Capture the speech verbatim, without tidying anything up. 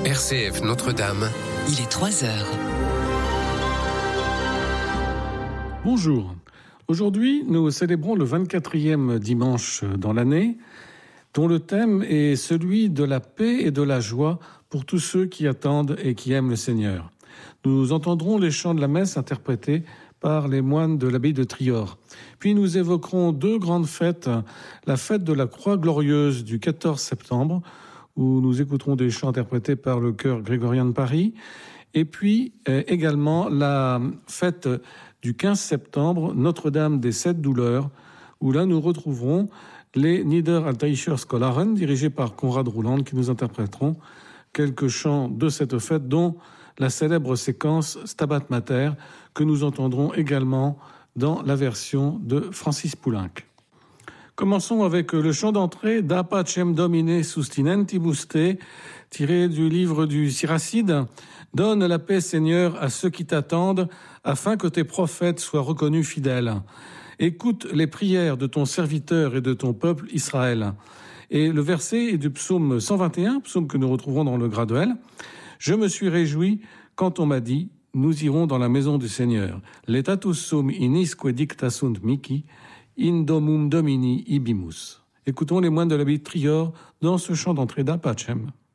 R C F Notre-Dame. Il est trois heures. Bonjour. Aujourd'hui, nous célébrons le vingt-quatrième dimanche dans l'année, dont le thème est celui de la paix et de la joie pour tous ceux qui attendent et qui aiment le Seigneur. Nous entendrons les chants de la messe interprétés par les moines de l'abbaye de Trior. Puis nous évoquerons deux grandes fêtes, la fête de la Croix Glorieuse du quatorze septembre, où nous écouterons des chants interprétés par le chœur grégorien de Paris, et puis euh, également la fête du quinze septembre, Notre-Dame des Sept Douleurs, où là nous retrouverons les Niederaltaischer Scholaren, dirigés par Konrad Rouland, qui nous interpréteront quelques chants de cette fête, dont la célèbre séquence Stabat Mater, que nous entendrons également dans la version de Francis Poulenc. Commençons avec le chant d'entrée Da Pacem Domine Sustinentibus Te, tiré du livre du Siracide. Donne la paix, Seigneur, à ceux qui t'attendent, afin que tes prophètes soient reconnus fidèles. Écoute les prières de ton serviteur et de ton peuple Israël. Et le verset est du psaume cent vingt et un, psaume que nous retrouverons dans le graduel. Je me suis réjoui quand on m'a dit, nous irons dans la maison du Seigneur. Letatus sum inisque dicta sunt mihi, in domum domini ibimus. Écoutons les moines de l'abbaye de Trior dans ce chant d'entrée d'A Pacem.